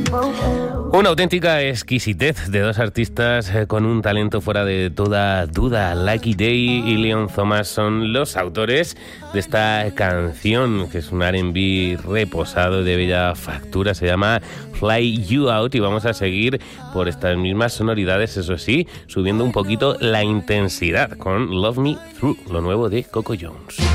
Una auténtica exquisitez de dos artistas con un talento fuera de toda duda. Lucky Day y Leon Thomas son los autores de esta canción, que es un R&B reposado de bella factura. Se llama Fly You Out y vamos a seguir por estas mismas sonoridades, eso sí, subiendo un poquito la intensidad con Love Me Through, lo nuevo de Coco Jones.